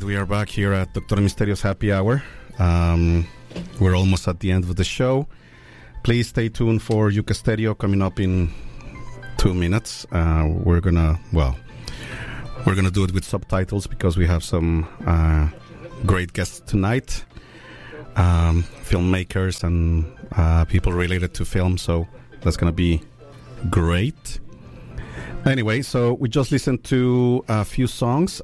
right, we are back here at Dr. Misterio's Happy Hour. We're almost at the end of the show. Please stay tuned for Yucca Stereo coming up in 2 minutes. We're gonna do it with subtitles because we have some great guests tonight, filmmakers and people related to film. So that's gonna be great. Anyway, so we just listened to a few songs.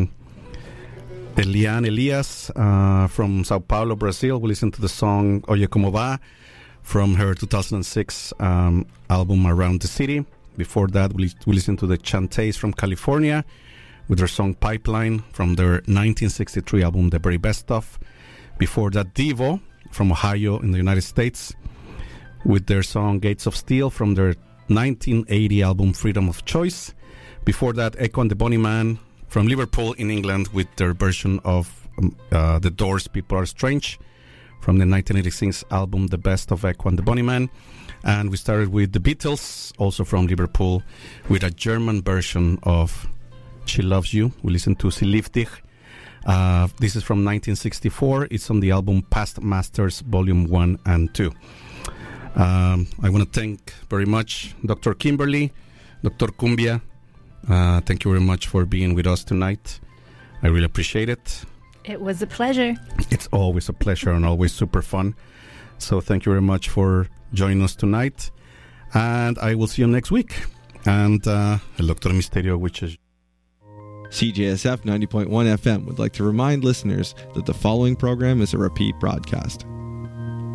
Eliane Elias from Sao Paulo, Brazil. We listened to the song Oye Como Va from her 2006 album Around the City. Before that, we listened to the Chantays from California with their song Pipeline from their 1963 album The Very Best Of. Before that, Devo from Ohio in the United States with their song Gates of Steel from their 1980 album Freedom of Choice. Before that, Echo and the Bunnymen from Liverpool in England with their version of The Doors' People Are Strange from the 1986 album The Best of Echo and the Bunnymen. And we started with the Beatles, also from Liverpool, with a German version of She Loves You. We listened to Sie liebt dich. This is from 1964. It's on the album Past Masters Volume 1 and 2. I want to thank very much Dr. Kimberly, Dr. Cumbia. Thank you very much for being with us tonight. I really appreciate it. It was a pleasure. It's always a pleasure and always super fun. So thank you very much for joining us tonight. And I will see you next week. And El Dr. Misterio, which is... CJSF 90.1 FM would like to remind listeners that the following program is a repeat broadcast.